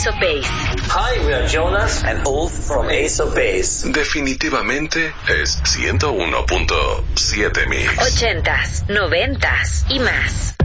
Ace of Base. Hi, we are Jonas and Ulf from Ace of Base. Definitivamente es 101.7 Mix. 80s, 90s y más.